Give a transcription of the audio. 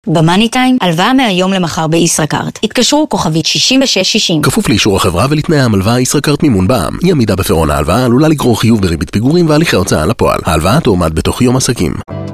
במאני טיים, הלוואה מהיום למחר בישראכרט. התקשרו כוכבית 6660. כפוף לאישור החברה ולתנאי המלוואה ישראכרט מימון בע"מ. אי עמידה בפירעון ההלוואה עלולה לגרור חיוב בריבית פיגורים והליכי הוצאה לפועל. ההלוואה תועמד בתוך יום עסקים.